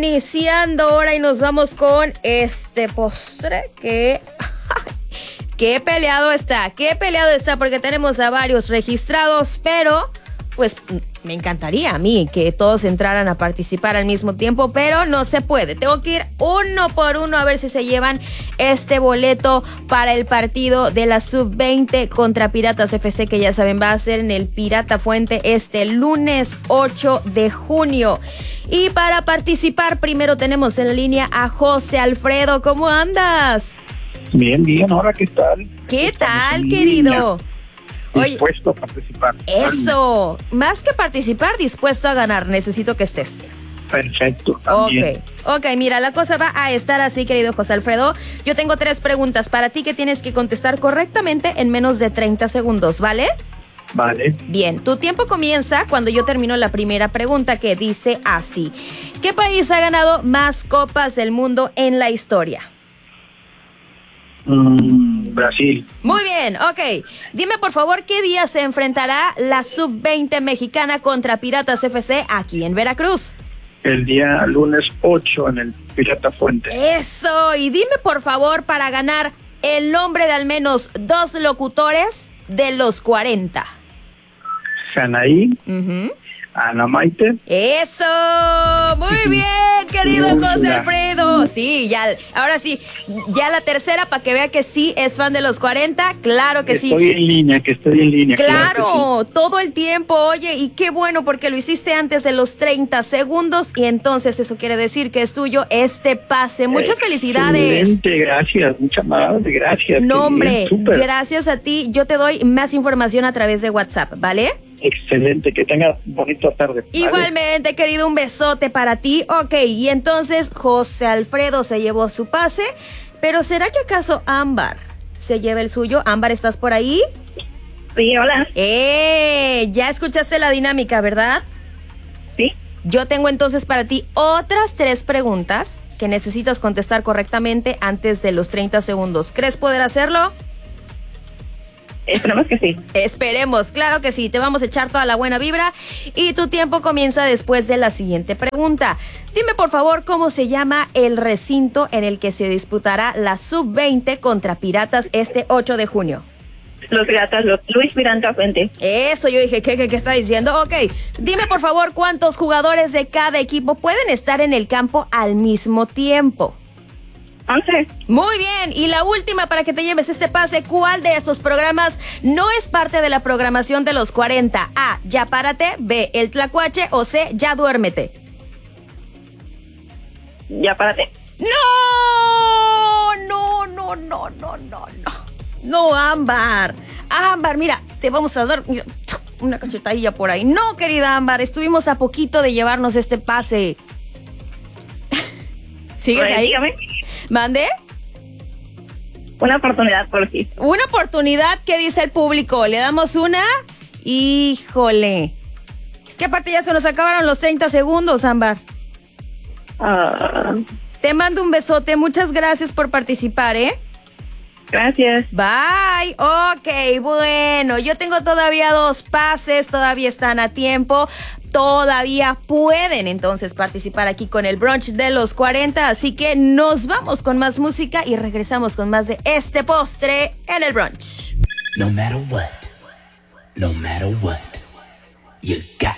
iniciando ahora y nos vamos con este postre que... Qué peleado está porque tenemos a varios registrados, pero pues me encantaría a mí que todos entraran a participar al mismo tiempo, pero no se puede. Tengo que ir uno por uno a ver si se llevan este boleto para el partido de la Sub-20 contra Piratas FC, que ya saben va a ser en el Pirata Fuente este lunes 8 de junio. Y para participar primero tenemos en la línea a José Alfredo. ¿Cómo andas? Bien, ahora ¿qué tal? ¿Qué tal, querido? Dispuesto a participar. Eso, más que participar, dispuesto a ganar. Necesito que estés. Perfecto. También. Ok, mira, la cosa va a estar así, querido José Alfredo. Yo tengo 3 preguntas para ti que tienes que contestar correctamente en menos de 30 segundos, ¿vale? Vale. Bien, tu tiempo comienza cuando yo termino la primera pregunta, que dice así. ¿Qué país ha ganado más copas del mundo en la historia? Brasil. Muy bien, ok. Dime por favor, ¿qué día se enfrentará la Sub-20 mexicana contra Piratas FC aquí en Veracruz? El día lunes 8 en el Pirata Fuente. Eso, y dime por favor, para ganar, el nombre de al menos 2 locutores de los 40. Sanaí, Ana Maite. Eso, muy bien, querido José Alfredo. Sí, ya, ahora sí, ya la tercera para que vea que sí es fan de los 40, claro que sí. Que estoy en línea. Claro, todo el tiempo, oye, y qué bueno porque lo hiciste antes de los 30 segundos y entonces eso quiere decir que es tuyo este pase. Muchas felicidades. Excelente, gracias, muchas gracias. No, hombre, gracias a ti. Yo te doy más información a través de WhatsApp, ¿vale? Excelente, que tengas bonita tarde. ¿Vale? Igualmente, querido, un besote para ti. Ok, y entonces José Alfredo se llevó su pase, pero ¿será que acaso Ámbar se lleva el suyo? Ámbar, ¿estás por ahí? Sí, hola. Ya escuchaste la dinámica, ¿verdad? Sí. Yo tengo entonces para ti otras 3 preguntas que necesitas contestar correctamente antes de los 30 segundos. ¿Crees poder hacerlo? Esperemos que sí. Esperemos, claro que sí. Te vamos a echar toda la buena vibra y tu tiempo comienza después de la siguiente pregunta. Dime por favor cómo se llama el recinto en el que se disputará la Sub-20 contra Piratas este 8 de junio. Los Piratas, Luis Pirata Fuente. Eso, yo dije, ¿qué está diciendo? Ok, dime por favor cuántos jugadores de cada equipo pueden estar en el campo al mismo tiempo. 11. Muy bien, y la última para que te lleves este pase, ¿cuál de estos programas no es parte de la programación de los 40? A, Ya Párate, B, El Tlacuache o C, Ya Duérmete. Ya Párate. ¡No, Ámbar! Ámbar, mira, te vamos a dar una cachetadilla por ahí. No, querida Ámbar, estuvimos a poquito de llevarnos este pase. ¿Sigues ahí? Dígame. ¿Mande? Una oportunidad por ti. Una oportunidad, ¿qué dice el público? ¿Le damos una? Híjole. Es que aparte ya se nos acabaron los 30 segundos, Ámbar. Te mando un besote. Muchas gracias por participar, ¿eh? Gracias. Bye. Ok, bueno, yo tengo todavía 2 pases, todavía están a tiempo. Todavía pueden entonces participar aquí con el brunch de los 40, así que nos vamos con más música y regresamos con más de este postre en el brunch. No matter what, you got